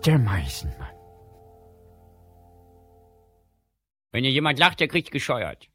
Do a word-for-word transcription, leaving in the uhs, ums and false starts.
Der Meisenmann. Wenn hier jemand lacht, der kriegt gescheuert.